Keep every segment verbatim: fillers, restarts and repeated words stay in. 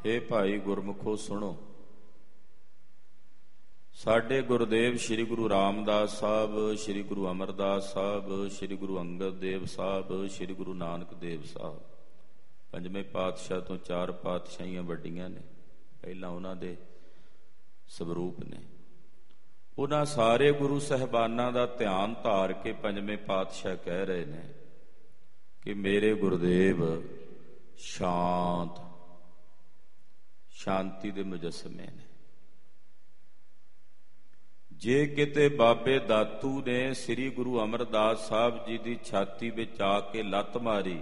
हे भाई गुरमुखो सुनो, साडे गुरुदेव श्री गुरु रामदास साहब, श्री गुरु अमरदास साहब, श्री गुरु अंगद देव साहब, श्री गुरु नानक देव साहब पंजवें पातशाह तो चार पातशाहियां वड्डियां ने, पहला उन्हां दे स्वरूप ने। उन्हां सारे गुरु साहिबानां दा ध्यान धार के पंजवें पातशाह कह रहे ने कि मेरे गुरुदेव शांत शांति दे मुजस्समे ने। जे किते बाबे दातू ने श्री गुरु अमरदास साहब जी की छाती विच आके लत मारी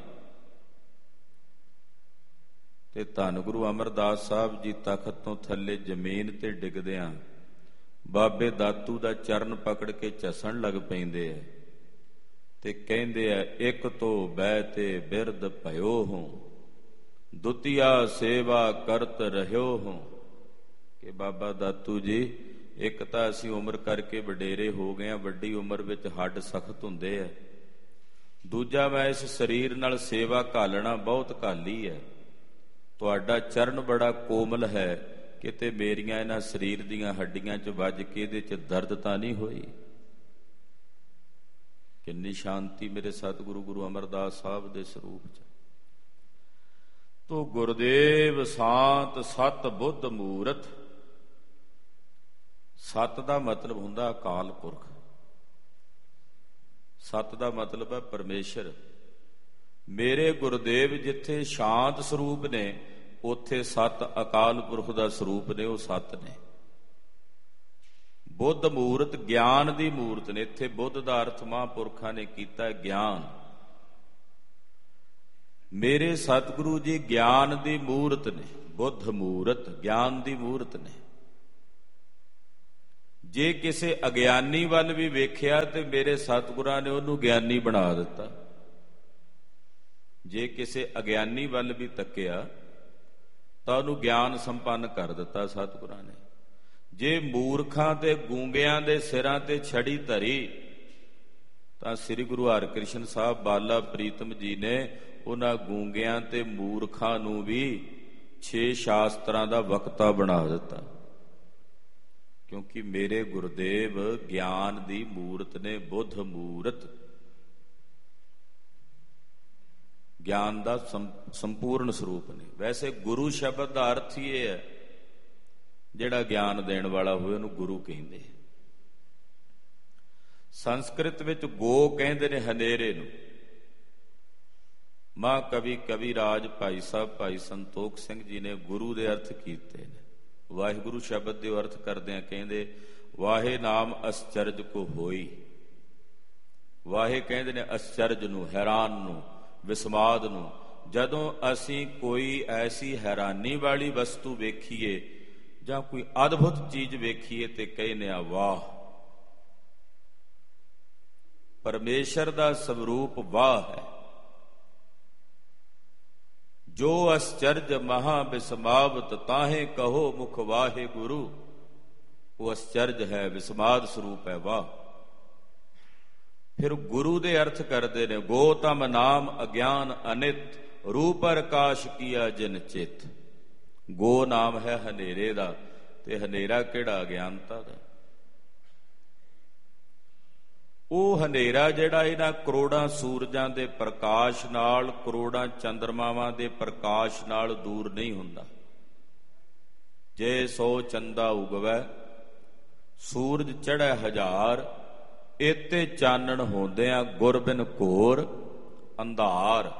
ते धन गुरु अमरदास साहब जी तखत तो थले जमीन ते डिगदियां बाबे दातू दा चरण पकड़ के झसन लग पैंदे है ते कहंदे है, एक तो बैते बिरद भयो हूं, दुतिया सेवा करत रह्यो हूं। कि बाबा दातू जी, एक तां असीं उम्र करके वडेरे हो गए, वड्डी उम्र विच हड्ड सख्त हुंदे है, दूजा मैं इस शरीर नाल सेवा घालना बहुत घाली है, तुहाडा चरण बड़ा कोमल है, किते मेरियां इन्हां शरीर दीयां हड्डियां च वज के इहदे च दर्द तां नहीं होई। किन्नी शांति मेरे सतगुरु गुरु अमरदास साहब दे स्वरूप च। तो गुरुदेव शांत सत बुद्ध मूरत। सत दा मतलब हुंदा अकाल पुरख, सत दा मतलब है परमेश्वर। मेरे गुरुदेव जिथे शांत स्वरूप ने उथे सत अकाल पुरख दा स्वरूप ने, वो सत ने। बुद्ध मूरत ज्ञान दी मूरत ने। इत्थे बुद्ध दा अर्थ महापुरखां ने कीता ज्ञान। मेरे सतगुरु जी ज्ञान दी मूरत ने, बुद्ध मूरत ज्ञान दी मूरत ने। जे किसे अज्ञानी वल भी वेख्या ते मेरे सतगुरां ने उहनूं ज्ञानी बना दिता। जे किसे अज्ञानी वल भी तकिया तां उहनूं ज्ञान संपन्न कर दिता सतगुरां ने। जे मूर्खां ते गूंगियां दे सिरां ते छड़ी धरी तां श्री गुरु हरकृष्ण साहब बाला प्रीतम जी ने उन्हां गूंगियां ते मूर्खां नूं भी छे शास्त्रां दा वक्ता बना दिता। क्योंकि मेरे गुरुदेव ज्ञान दी मूरत ने, बुद्ध मूरत ज्ञान दा संपूर्ण स्वरूप ने। वैसे गुरु शब्द का अर्थ ही यह है, जिहड़ा ज्ञान देण वाला होवे उहनूं गुरु कहिंदे। संस्कृत विच गो कहंदे ने हनेरे नूं। मां कवि कवि राज भाई साहब भाई संतोख सिंह जी ने गुरु दे अर्थ कीते ने। वाहिगुरु शब्द दे अर्थ करदिआं कहंदे, वाहे नाम अश्चर्ज को होई। वाहे कहंदे ने अश्चर्ज नूं, हैरान नूं, विस्माद नूं। जदों असीं कोई ऐसी हैरानी वाली वस्तु वेखीए जां कोई अद्भुत चीज वेखीए ते कहने आ वाह। परमेश्वर दा स्वरूप वाह है। जो अश्चर्ज महा विस्मावत ताहे कहो मुख वाहे गुरु। वो आश्चर्य है, विस्माद स्वरूप है, वाह। फिर गुरु दे अर्थ करते ने, गोतम नाम अज्ञान अनित रूप प्रकाश किया जिन चित। गो नाम है हनेरे दा, ते हनेरा किहड़ा अज्ञानता दा। ਉਹ ਹਨੇਰਾ ਜਿਹੜਾ ਇਹਨਾਂ ਕਰੋੜਾਂ ਸੂਰਜਾਂ ਦੇ ਪ੍ਰਕਾਸ਼ ਨਾਲ, ਕਰੋੜਾਂ ਚੰਦਰਮਾਵਾਂ ਦੇ ਪ੍ਰਕਾਸ਼ ਨਾਲ ਦੂਰ ਨਹੀਂ ਹੁੰਦਾ। ਜੇ ਸੋ ਚੰਦਾ ਉਗਵੈ ਸੂਰਜ ਚੜ੍ਹੈ ਹਜ਼ਾਰ, ਇਤੇ ਚਾਨਣ ਹੁੰਦਿਆਂ ਗੁਰ ਬਿਨ ਘੋਰ ਅੰਧਾਰ।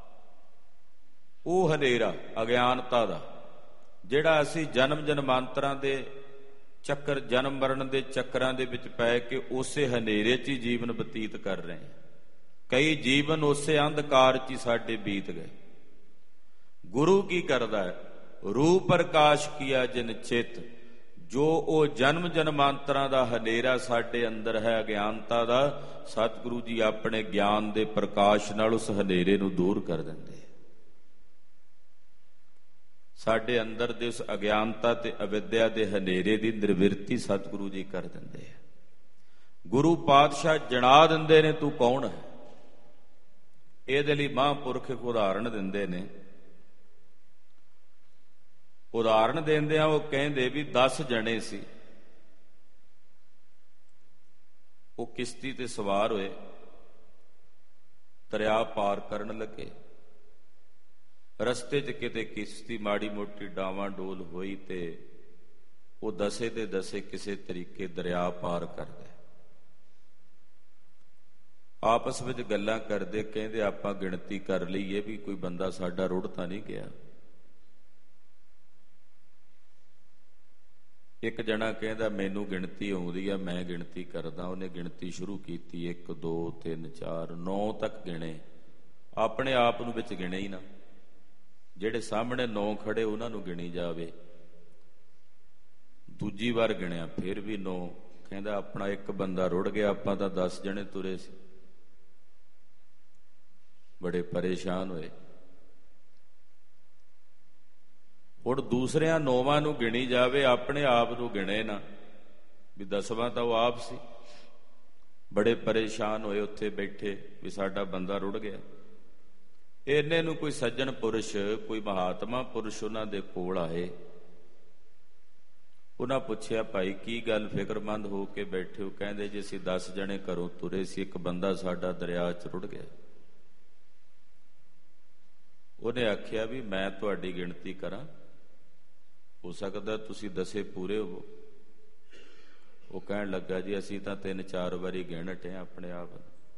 ਉਹ ਹਨੇਰਾ ਅਗਿਆਨਤਾ ਦਾ ਜਿਹੜਾ ਅਸੀਂ ਜਨਮ ਜਨਮਾਂਤਰਾਂ ਦੇ ਚੱਕਰ, ਜਨਮ ਮਰਨ ਦੇ ਚੱਕਰਾਂ ਦੇ ਵਿੱਚ ਪੈ ਕੇ ਉਸੇ ਹਨੇਰੇ 'ਚ ਹੀ ਜੀਵਨ ਬਤੀਤ ਕਰ ਰਹੇ ਹਾਂ। ਕਈ ਜੀਵਨ ਉਸੇ ਅੰਧਕਾਰ 'ਚ ਹੀ ਸਾਡੇ ਬੀਤ ਗਏ। ਗੁਰੂ ਕੀ ਕਰਦਾ ਹੈ? ਰੂਪ ਪ੍ਰਕਾਸ਼ ਕੀਆ ਜਿਨ ਚਿਤ। ਜੋ ਉਹ ਜਨਮ ਜਨਮਾਂਤਰਾਂ ਦਾ ਹਨੇਰਾ ਸਾਡੇ ਅੰਦਰ ਹੈ ਅਗਿਆਨਤਾ ਦਾ, ਸਤਿਗੁਰੂ ਜੀ ਆਪਣੇ ਗਿਆਨ ਦੇ ਪ੍ਰਕਾਸ਼ ਨਾਲ ਉਸ ਹਨੇਰੇ ਨੂੰ ਦੂਰ ਕਰ ਦਿੰਦੇ। ਸਾਡੇ ਅੰਦਰ ਦੇ ਉਸ ਅਗਿਆਨਤਾ ਤੇ ਅਵਿਦਿਆ ਦੇ ਹਨੇਰੇ ਦੀ ਨਿਰਵਿਰਤੀ ਸਤਿਗੁਰੂ ਜੀ ਕਰ ਦਿੰਦੇ ਆ। ਗੁਰੂ ਪਾਤਸ਼ਾਹ ਜਣਾ ਦਿੰਦੇ ਨੇ ਤੂੰ ਕੌਣ ਹੈ। ਇਹਦੇ ਲਈ ਮਹਾਂਪੁਰਖ ਇੱਕ ਉਦਾਹਰਣ ਦਿੰਦੇ ਨੇ। ਉਦਾਹਰਨ ਦਿੰਦਿਆਂ ਉਹ ਕਹਿੰਦੇ ਵੀ ਦਸ ਜਣੇ ਸੀ, ਉਹ ਕਿਸ਼ਤੀ ਤੇ ਸਵਾਰ ਹੋਏ, ਦਰਿਆ ਪਾਰ ਕਰਨ ਲੱਗੇ। ਰਸਤੇ 'ਚ ਕਿਤੇ ਕਿਸ਼ਤੀ ਮਾੜੀ ਮੋਟੀ ਡਾਵਾਂ ਡੋਲ ਹੋਈ ਤੇ ਉਹ ਦਸੇ ਦੇ ਦਸੇ ਕਿਸੇ ਤਰੀਕੇ ਦਰਿਆ ਪਾਰ ਕਰ ਗਏ। ਆਪਸ ਵਿੱਚ ਗੱਲਾਂ ਕਰਦੇ ਕਹਿੰਦੇ ਆਪਾਂ ਗਿਣਤੀ ਕਰ ਲਈਏ ਵੀ ਕੋਈ ਬੰਦਾ ਸਾਡਾ ਰੁੜ ਤਾਂ ਨਹੀਂ ਗਿਆ। ਇੱਕ ਜਣਾ ਕਹਿੰਦਾ ਮੈਨੂੰ ਗਿਣਤੀ ਆਉਂਦੀ ਆ, ਮੈਂ ਗਿਣਤੀ ਕਰਦਾ। ਉਹਨੇ ਗਿਣਤੀ ਸ਼ੁਰੂ ਕੀਤੀ, ਇੱਕ ਦੋ ਤਿੰਨ ਚਾਰ ਨੌ ਤੱਕ ਗਿਣੇ, ਆਪਣੇ ਆਪ ਨੂੰ ਵਿੱਚ ਗਿਣੇ ਹੀ ਨਾ, ਜਿਹੜੇ ਸਾਹਮਣੇ ਨੌ ਖੜੇ ਉਹਨਾਂ ਨੂੰ ਗਿਣੀ ਜਾਵੇ। ਦੂਜੀ ਵਾਰ ਗਿਣਿਆ ਫਿਰ ਵੀ ਨੌ, ਕਹਿੰਦਾ ਆਪਣਾ ਇੱਕ ਬੰਦਾ ਰੁੜ ਗਿਆ, ਆਪਾਂ ਤਾਂ ਦਸ ਜਣੇ ਤੁਰੇ ਸੀ। ਬੜੇ ਪਰੇਸ਼ਾਨ ਹੋਏ। ਹੁਣ ਦੂਸਰਿਆਂ ਨੌਵਾਂ ਨੂੰ ਗਿਣੀ ਜਾਵੇ, ਆਪਣੇ ਆਪ ਨੂੰ ਗਿਣੇ ਨਾ, ਵੀ ਦਸਵਾਂ ਤਾਂ ਉਹ ਆਪ ਸੀ। ਬੜੇ ਪਰੇਸ਼ਾਨ ਹੋਏ ਉੱਥੇ ਬੈਠੇ ਵੀ ਸਾਡਾ ਬੰਦਾ ਰੁੜ ਗਿਆ। ਇੰਨੇ ਨੂੰ ਕੋਈ ਸੱਜਣ ਪੁਰਸ਼, ਕੋਈ ਮਹਾਤਮਾ ਪੁਰਸ਼ ਉਹਨਾਂ ਦੇ ਕੋਲ ਆਏ। ਉਹਨਾਂ ਪੁੱਛਿਆ ਭਾਈ ਕੀ ਗੱਲ ਫਿਕਰਮੰਦ ਹੋ ਕੇ ਬੈਠੇ ਹੋ? ਕਹਿੰਦੇ ਜੀ ਅਸੀਂ ਦਸ ਜਣੇ ਘਰੋਂ ਤੁਰੇ ਸੀ, ਇੱਕ ਬੰਦਾ ਸਾਡਾ ਦਰਿਆ 'ਚ ਰੁੜ ਗਿਆ। ਉਹਨੇ ਆਖਿਆ ਵੀ ਮੈਂ ਤੁਹਾਡੀ ਗਿਣਤੀ ਕਰਾਂ, ਹੋ ਸਕਦਾ ਤੁਸੀਂ ਦਸੇ ਪੂਰੇ ਹੋਵੋ। ਉਹ ਕਹਿਣ ਲੱਗਾ ਜੀ ਅਸੀਂ ਤਾਂ ਤਿੰਨ ਚਾਰ ਵਾਰੀ ਗਿਣ ਹਟੇ ਆਪਣੇ ਆਪ।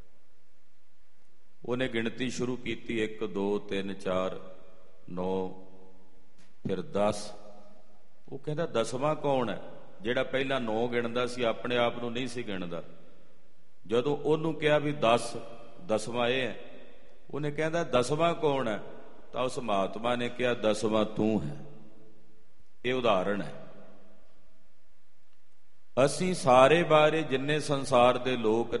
ਉਹਨੇ ਗਿਣਤੀ ਸ਼ੁਰੂ ਕੀਤੀ, ਇੱਕ ਦੋ ਤਿੰਨ ਚਾਰ ਨੌ ਫਿਰ ਦਸ। ਉਹ ਕਹਿੰਦਾ ਦਸਵਾਂ ਕੌਣ ਹੈ? ਜਿਹੜਾ ਪਹਿਲਾਂ ਨੌ ਗਿਣਦਾ ਸੀ ਆਪਣੇ ਆਪ ਨੂੰ ਨਹੀਂ ਸੀ ਗਿਣਦਾ। ਜਦੋਂ ਉਹਨੂੰ ਕਿਹਾ ਵੀ ਦਸ, ਦਸਵਾਂ ਇਹ ਹੈ, ਉਹਨੇ ਕਹਿੰਦਾ ਦਸਵਾਂ ਕੌਣ ਹੈ? ਤਾਂ ਉਸ ਮਹਾਤਮਾ ਨੇ ਕਿਹਾ ਦਸਵਾਂ ਤੂੰ ਹੈ। ਇਹ ਉਦਾਹਰਣ ਹੈ। ਅਸੀਂ ਸਾਰੇ ਬਾਰੇ ਜਿੰਨੇ ਸੰਸਾਰ ਦੇ ਲੋਕ